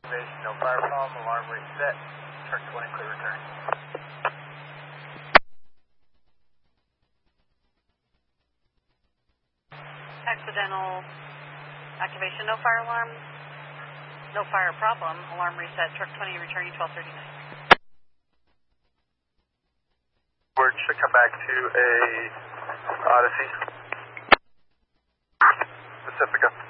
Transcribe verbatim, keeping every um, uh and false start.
activation, no fire problem, alarm reset, truck twenty clear return. Accidental activation, no fire alarm, no fire problem, alarm reset, truck twenty returning twelve thirty-nine. Word should come back to a Odyssey. Pacifica.